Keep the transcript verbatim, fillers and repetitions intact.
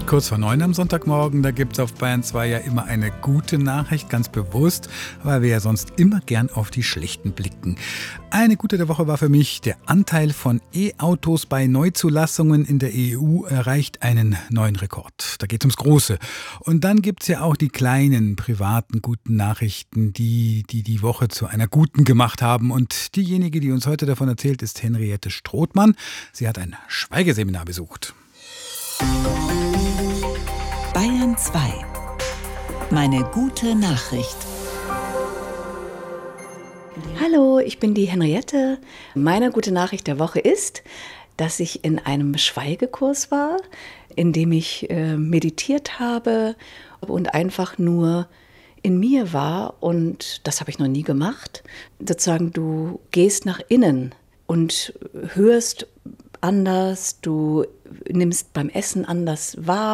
Kurz vor neun am Sonntagmorgen, da gibt es auf Bayern zwei ja immer eine gute Nachricht, ganz bewusst, weil wir ja sonst immer gern auf die schlechten blicken. Eine gute der Woche war für mich, der Anteil von E-Autos bei Neuzulassungen in der E U erreicht einen neuen Rekord. Da geht es ums Große. Und dann gibt es ja auch die kleinen, privaten, guten Nachrichten, die, die die Woche zu einer guten gemacht haben. Und diejenige, die uns heute davon erzählt, ist Henriette Strothmann. Sie hat ein Schweigeseminar besucht. Bayern zwei. Meine gute Nachricht. Hallo, ich bin die Henriette. Meine gute Nachricht der Woche ist, dass ich in einem Schweigekurs war, in dem ich äh, meditiert habe und einfach nur in mir war. Und das habe ich noch nie gemacht. Sozusagen, du gehst nach innen und hörst anders, du nimmst beim Essen anders wahr.